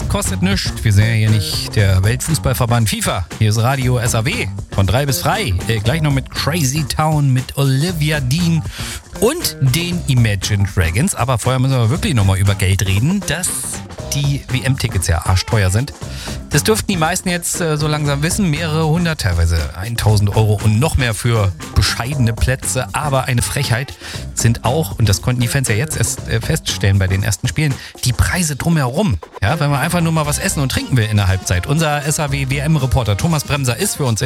kostet nichts. Wir sind ja hier nicht der Weltfußballverband FIFA. Hier ist Radio SAW von 3 bis frei. Gleich noch mit Crazy Town, mit Olivia Dean und den Imagine Dragons. Aber vorher müssen wir wirklich nochmal über Geld reden, dass die WM-Tickets ja arschteuer sind. Das dürften die meisten jetzt so langsam wissen. Mehrere hundert, teilweise 1000 Euro und noch mehr für bescheidene Plätze. Aber eine Frechheit sind auch, und das konnten die Fans ja jetzt erst feststellen bei den ersten Spielen, die Preise drumherum. Ja, wenn man einfach nur mal was essen und trinken will in der Halbzeit. Unser SAW-WM-Reporter Thomas Bremser ist für uns in